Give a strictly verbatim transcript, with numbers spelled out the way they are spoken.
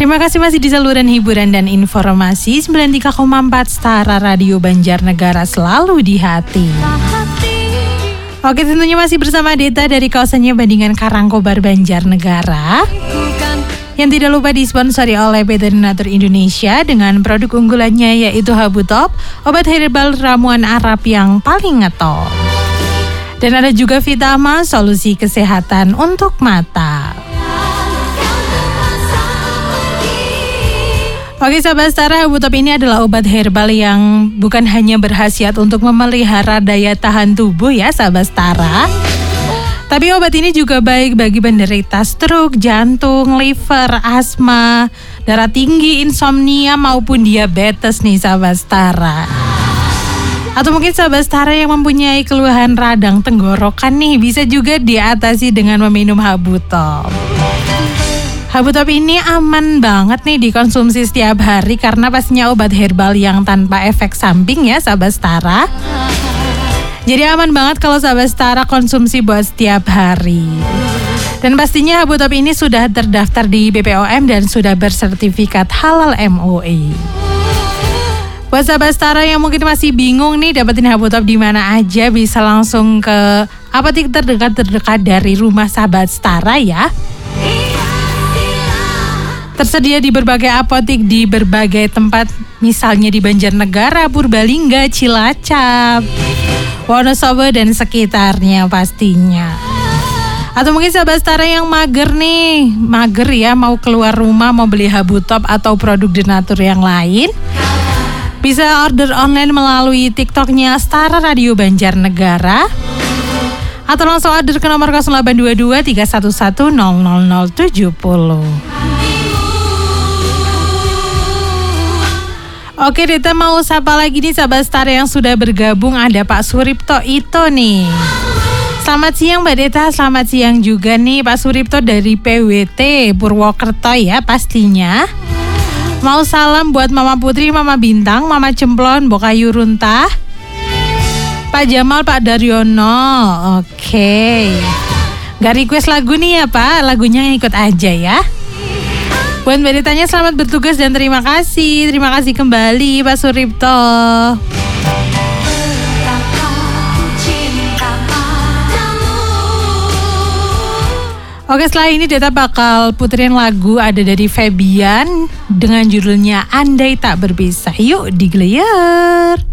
Terima kasih masih di saluran hiburan dan informasi sembilan puluh tiga koma empat Stara Radio Banjarnegara, selalu di hati. Oke, tentunya masih bersama Deta dari kawasannya Bandingan Karangkobar Banjarnegara, yang tidak lupa disponsori oleh Veterinator Indonesia dengan produk unggulannya yaitu Habutop, obat herbal ramuan Arab yang paling ngetop. Dan ada juga Vitama, solusi kesehatan untuk mata. Oke sahabat Stara, Habutop ini adalah obat herbal yang bukan hanya berkhasiat untuk memelihara daya tahan tubuh ya sahabat Stara, tapi obat ini juga baik bagi penderita stroke, jantung, liver, asma, darah tinggi, insomnia maupun diabetes nih sahabat Stara. Atau mungkin sahabat Stara yang mempunyai keluhan radang tenggorokan nih, bisa juga diatasi dengan meminum Habutop. Habutop ini aman banget nih dikonsumsi setiap hari karena pastinya obat herbal yang tanpa efek samping ya sahabat Stara. Jadi aman banget kalau sahabat Stara konsumsi buat setiap hari. Dan pastinya Habutop ini sudah terdaftar di B P O M dan sudah bersertifikat halal M U I. Buat sahabat Stara yang mungkin masih bingung nih dapetin Habutop di mana aja, bisa langsung ke apotek terdekat-terdekat dari rumah sahabat Stara ya. Tersedia di berbagai apotek di berbagai tempat, misalnya di Banjarnegara, Purbalingga, Cilacap, Wonosobo dan sekitarnya pastinya. Atau mungkin sahabat Stara yang mager nih, mager ya mau keluar rumah mau beli Habutop atau produk Denatur yang lain, bisa order online melalui TikToknya Stara Radio Banjarnegara, atau langsung order ke nomor nol delapan dua dua tiga satu satu nol nol nol tujuh nol. Oke, Deta mau sapa lagi nih sahabat Stara yang sudah bergabung. Ada Pak Suripto Ito nih. Selamat siang Mbak Deta, selamat siang juga nih Pak Suripto dari P W T Purwokerto ya pastinya. Mau salam buat Mama Putri, Mama Bintang, Mama Cemplon, Bokayu Runtah, Pak Jamal, Pak Daryono. Oke, gak request lagu nih ya Pak, lagunya ikut aja ya. Buat Mbak Detanya selamat bertugas dan terima kasih. Terima kasih kembali Pak Suripto. Oke, setelah ini Deta bakal puterin lagu ada dari Febian dengan judulnya Andai Tak Berpisah. Yuk digeleyer.